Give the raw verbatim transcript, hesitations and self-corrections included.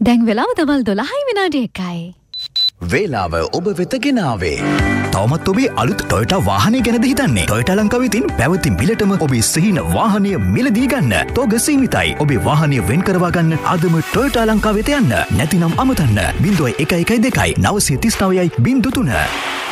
දැන් වෙලාව දවල් දොළහයි විනාඩි එකයි. වේලාව ඔබ වෙත ගෙනාවේ. තවමත් ඔබේ අලුත් ටොයටා වාහනය ගැනද හිතන්නේ? ටොයටා ලංකාවේ තියෙන පැවති මිලටම ඔබේ සිහින වාහනය මිලදී ගන්න. තෝග සීමිතයි. ඔබේ වාහනය වෙන් කරවා ගන්න අදම ටොයටා ලංකාවට යන්න. නැතිනම් අමතන්න. ज़ीरो एक एक दो नौ तीस नौ ज़ीरो तीन